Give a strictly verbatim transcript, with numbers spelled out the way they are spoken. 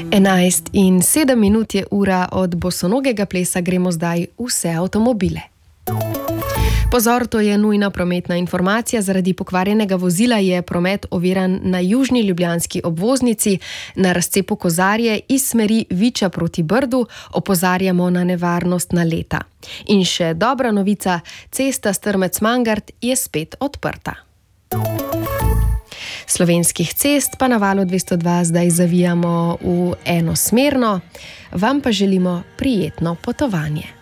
enajst in sedem minut je ura, od bosonogega plesa gremo zdaj vse avtomobile. Pozor, to je nujna prometna informacija. Zaradi pokvarjenega vozila je promet oviran na južni ljubljanski obvoznici na razcepu Kozarje iz smeri Viča proti Brdu. Opozarjamo na nevarnost naleta. In še dobra novica, cesta Strmec-Mangart je spet odprta. Slovenskih cest pa na valu dvesto dva zdaj zavijamo v enosmerno. Vam pa želimo prijetno potovanje.